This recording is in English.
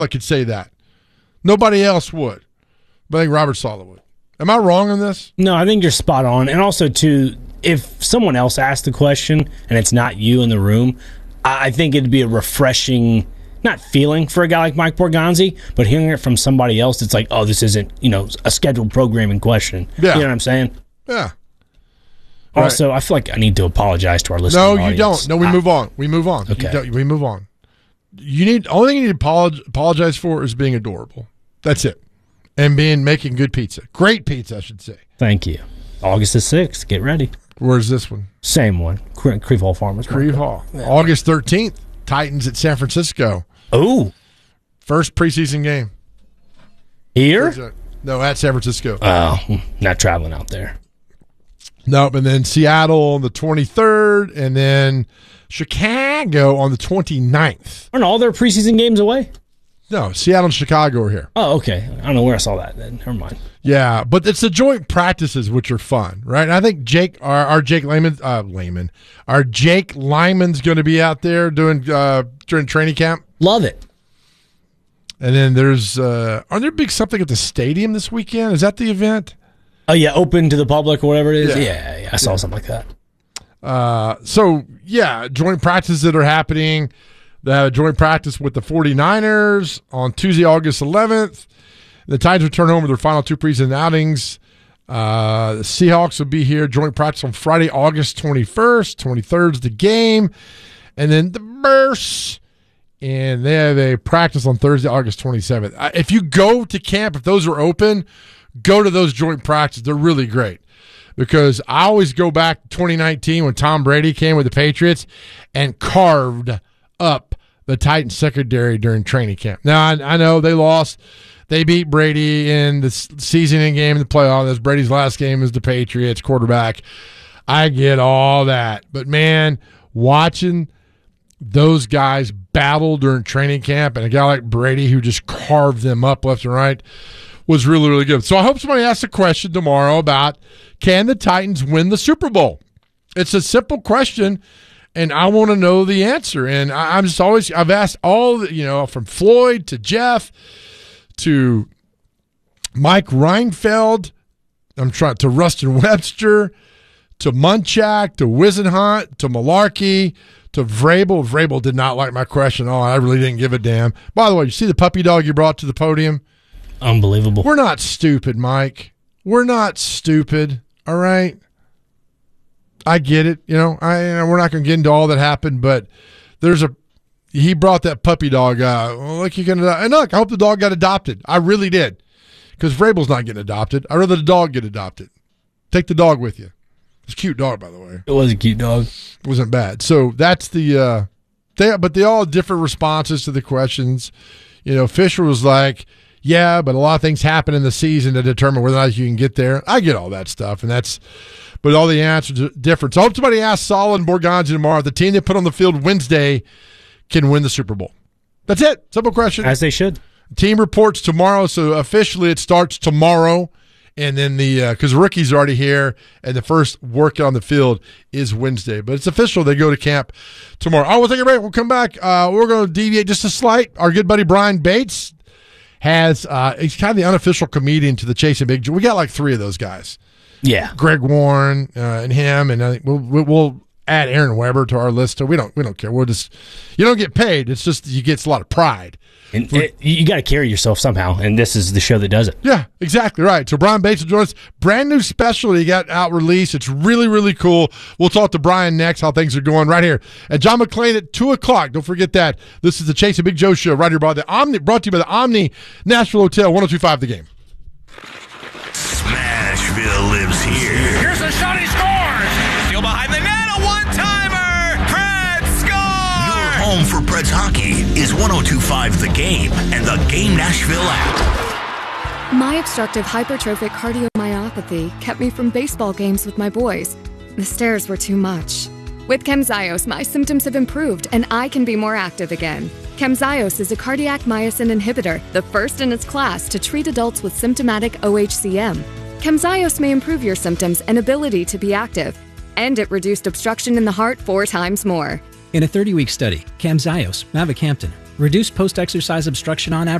I could say that. Nobody else would. But I think Robert Saleh would. Am I wrong on this? No, I think you're spot on. And also, too, if someone else asked the question and it's not you in the room, I think it'd be a refreshing, not feeling for a guy like Mike Borgonzi, but hearing it from somebody else, it's like, oh, this isn't, a scheduled programming question. Yeah. You know what I'm saying? Yeah. Also, right. I feel like I need to apologize to our listeners. No, you don't. No, we move on. We move on. Okay. We move on. Only thing you need to apologize for is being adorable. That's it. And making good pizza. Great pizza, I should say. Thank you. August the 6th. Get ready. Where's this one? Same one. Creve Hall Farmers Market. Creve Hall. Yeah. August 13th. Titans at San Francisco. Oh. First preseason game. Here? No, at San Francisco. Oh, not traveling out there. Nope. And then Seattle on the 23rd. And then Chicago on the 29th. Aren't all their preseason games away? No, Seattle and Chicago are here. Oh, okay. I don't know where I saw that then. Never mind. Yeah, but it's the joint practices which are fun, right? And I think our Jake Lyman's going to be out there during training camp. Love it. And then there's are there big something at the stadium this weekend? Is that the event? Oh yeah, open to the public or whatever it is. Yeah, I saw something like that. So yeah, joint practices that are happening. They have a joint practice with the 49ers on Tuesday, August 11th. The Titans return home with their final two preseason outings. The Seahawks will be here, joint practice on Friday, August 21st. 23rd is the game. And then the Bears. And they have a practice on Thursday, August 27th. If you go to camp, if those are open, go to those joint practices. They're really great. Because I always go back to 2019 when Tom Brady came with the Patriots and carved up the Titans secondary during training camp. Now, I know they lost. They beat Brady in the season game in the playoffs. That's Brady's last game as the Patriots quarterback. I get all that. But, man, watching those guys battle during training camp and a guy like Brady who just carved them up left and right was really, really good. So I hope somebody asks a question tomorrow about, can the Titans win the Super Bowl? It's a simple question. And I want to know the answer. And I've asked all, from Floyd to Jeff to Mike Reinfeld, to Rustin Webster, to Munchak, to Wisenhunt, to Malarkey, to Vrabel. Vrabel did not like my question. Oh, I really didn't give a damn. By the way, you see the puppy dog you brought to the podium? Unbelievable. We're not stupid, Mike. We're not stupid, all right? I get it, we're not going to get into all that happened, but he brought that puppy dog out. And look, I hope the dog got adopted. I really did, because Vrabel's not getting adopted. I'd rather the dog get adopted. Take the dog with you. It's a cute dog, by the way. It was a cute dog. It wasn't bad. So that's but they all have different responses to the questions. Fisher was like, yeah, but a lot of things happen in the season to determine whether or not you can get there. I get all that stuff, but all the answers are different. So I hope somebody asks Saleh and Borgonzi tomorrow if the team they put on the field Wednesday can win the Super Bowl. That's it. Simple question. As they should. Team reports tomorrow, so officially it starts tomorrow. And then because rookies are already here, and the first workout on the field is Wednesday. But it's official. They go to camp tomorrow. We'll take a break. We'll come back. We're going to deviate just a slight. Our good buddy Brian Bates he's kind of the unofficial comedian to the Chasing Big Joe. We got like three of those guys. Yeah, Greg Warren and him, and I think we'll add Aaron Weber to our list. So we don't care. We'll just, you don't get paid. It's just you get a lot of pride. And you got to carry yourself somehow, and this is the show that does it. Yeah, exactly right. So Brian Bates will join us. Brand new special he got out released. It's really, really cool. We'll talk to Brian next, how things are going right here. And John McClain at 2 o'clock. Don't forget that. This is the Chasing Big Joe show right here by the Omni, brought to you by the Omni Nashville Hotel, 102.5 The Game. Smashville lives here. Here's a shot, he scores! Steal behind the net, a one-timer! Preds score! Your home for Preds hockey is 102.5 The Game and the Game Nashville app. My obstructive hypertrophic cardiomyopathy kept me from baseball games with my boys. The stairs were too much. With Camzyos, my symptoms have improved and I can be more active again. Camzyos is a cardiac myosin inhibitor, the first in its class to treat adults with symptomatic OHCM. Camzyos may improve your symptoms and ability to be active, and it reduced obstruction in the heart 4 times more. In a 30-week study, Camzyos, mavacamten, Reduce post-exercise obstruction on average